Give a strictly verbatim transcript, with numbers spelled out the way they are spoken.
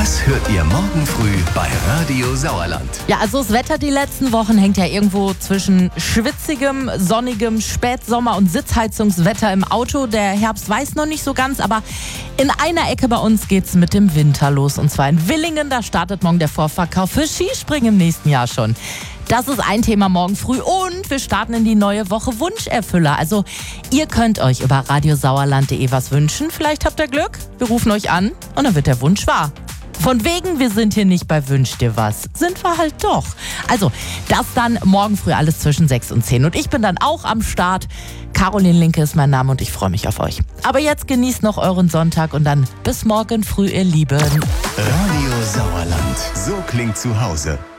Das hört ihr morgen früh bei Radio Sauerland. Ja, also das Wetter die letzten Wochen hängt ja irgendwo zwischen schwitzigem, sonnigem Spätsommer- und Sitzheizungswetter im Auto. Der Herbst weiß noch nicht so ganz, aber in einer Ecke bei uns geht's mit dem Winter los. Und zwar in Villingen, da startet morgen der Vorverkauf für Skispringen im nächsten Jahr schon. Das ist ein Thema morgen früh und wir starten in die neue Woche Wunscherfüller. Also ihr könnt euch über radiosauerland punkt de was wünschen. Vielleicht habt ihr Glück, wir rufen euch an und dann wird der Wunsch wahr. Von wegen, wir sind hier nicht bei Wünsch dir was. Sind wir halt doch. Also, das dann morgen früh alles zwischen sechs und zehn. Und ich bin dann auch am Start. Caroline Linke ist mein Name und ich freue mich auf euch. Aber jetzt genießt noch euren Sonntag und dann bis morgen früh, ihr Lieben. Radio Sauerland. So klingt zu Hause.